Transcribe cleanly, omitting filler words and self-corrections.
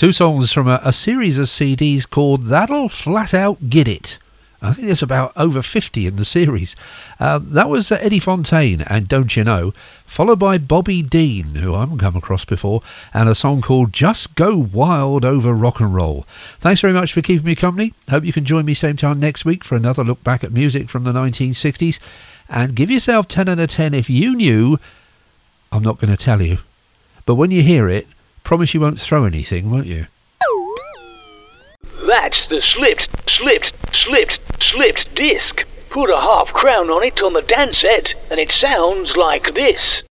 Two songs from a series of CDs called That'll Flat Out Get It. I think there's about over 50 in the series. That was Eddie Fontaine and Don't You Know, followed by Bobby Dean, who I haven't come across before, and a song called Just Go Wild Over Rock and Roll. Thanks very much for keeping me company. Hope you can join me same time next week for another look back at music from the 1960s. And give yourself 10 out of 10 if you knew. I'm not going to tell you. But when you hear it, promise you won't throw anything, won't you? That's the slipped disc. Put a half crown on it on the dance set, and it sounds like this.